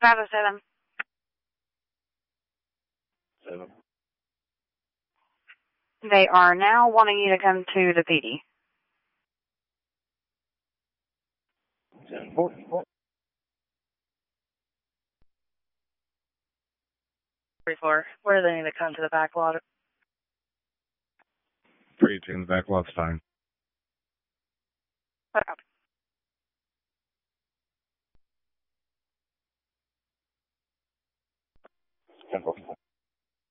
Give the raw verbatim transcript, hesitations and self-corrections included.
five oh seven. Seven. They are now wanting you to come to the P D. Ten four. Three four. Where do they need to come to the back lot? Three two in the back lot's fine. Okay.